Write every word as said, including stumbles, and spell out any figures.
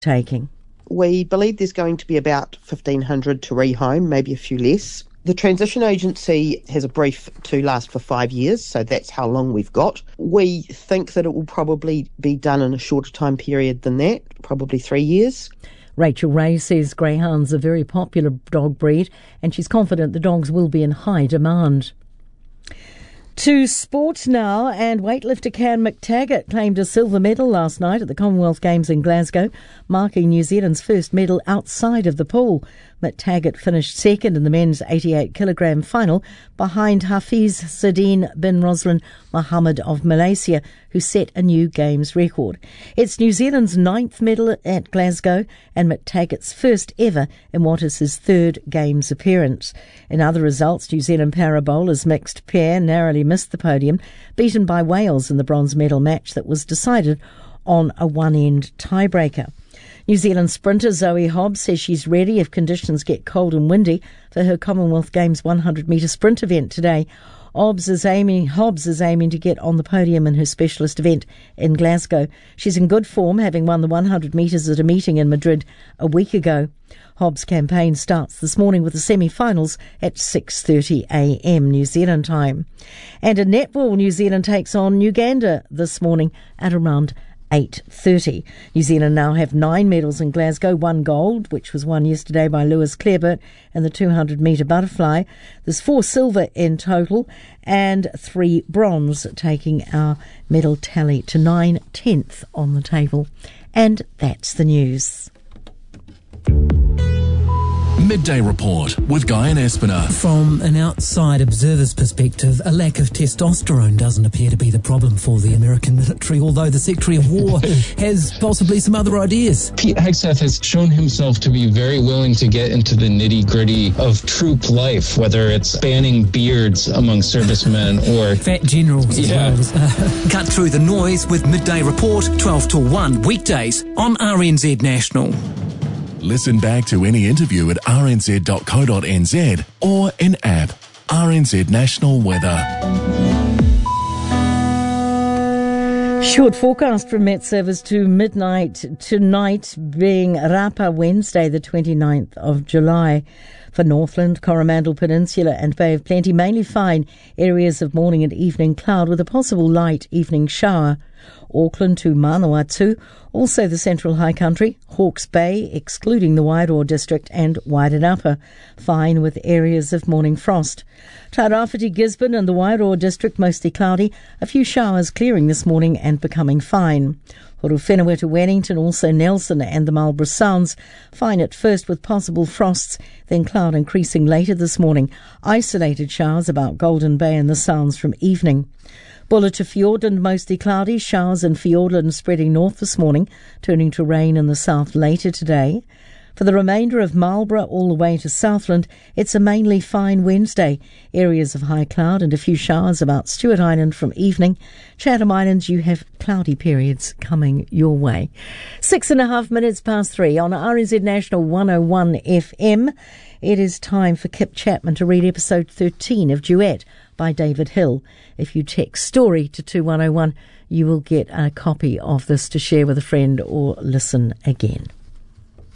taking? We believe there's going to be about fifteen hundred to rehome, maybe a few less. The Transition Agency has a brief to last for five years, so that's how long we've got. We think that it will probably be done in a shorter time period than that, probably three years. Rachel Ray says greyhound's a very popular dog breed and she's confident the dogs will be in high demand. To sport now, and weightlifter Cam McTaggart claimed a silver medal last night at the Commonwealth Games in Glasgow, marking New Zealand's first medal outside of the pool. McTaggart finished second in the men's eighty-eight kilogram final behind Hafiz Sadine bin Roslan Mohammed of Malaysia, who set a new Games record. It's New Zealand's ninth medal at Glasgow and McTaggart's first ever in what is his third Games appearance. In other results, New Zealand para bowlers mixed pair narrowly missed the podium, beaten by Wales in the bronze medal match that was decided on a one-end tiebreaker. New Zealand sprinter Zoe Hobbs says she's ready if conditions get cold and windy for her Commonwealth Games one hundred metre sprint event today. Hobbs is aiming, Hobbs is aiming to get on the podium in her specialist event in Glasgow. She's in good form, having won the one hundred metres at a meeting in Madrid a week ago. Hobbs' campaign starts this morning with the semi-finals at six thirty a m New Zealand time. And in netball, New Zealand takes on Uganda this morning at around eight thirty. New Zealand now have nine medals in Glasgow, one gold, which was won yesterday by Lewis Clareburt in the two hundred metre butterfly. There's four silver in total and three bronze, taking our medal tally to nine tenth on the table. And that's the news. Midday Report with Guy and Espiner. From an outside observer's perspective, a lack of testosterone doesn't appear to be the problem for the American military, although the Secretary of War has possibly some other ideas. Pete Hegseth has shown himself to be very willing to get into the nitty-gritty of troop life, whether it's banning beards among servicemen or fat generals yeah. as well. Cut through the noise with Midday Report, twelve to one weekdays on R N Z National. Listen back to any interview at r n z dot co dot n z or in app. R N Z National Weather. Short forecast from Met Service to midnight tonight, being Rapa Wednesday, the twenty-ninth of July. For Northland, Coromandel Peninsula and Bay of Plenty, mainly fine. Areas of morning and evening cloud with a possible light evening shower. Auckland to Manawatu, also the Central High Country, Hawke's Bay, excluding the Wairoa District, and Wairarapa, fine with areas of morning frost. Tairāwhiti, Gisborne and the Wairoa District, mostly cloudy, a few showers clearing this morning and becoming fine. Horowhenua to Wellington, also Nelson and the Marlborough Sounds, fine at first with possible frosts, then cloud increasing later this morning. Isolated showers about Golden Bay and the Sounds from evening. Buller to Fiordland, mostly cloudy, showers in Fiordland spreading north this morning, turning to rain in the south later today. For the remainder of Marlborough all the way to Southland, it's a mainly fine Wednesday. Areas of high cloud and a few showers about Stewart Island from evening. Chatham Islands, you have cloudy periods coming your way. Six and a half minutes past three on R N Z National one oh one F M. It is time for Kip Chapman to read episode thirteen of Duet by David Hill. If you text story to two one oh one, you will get a copy of this to share with a friend or listen again.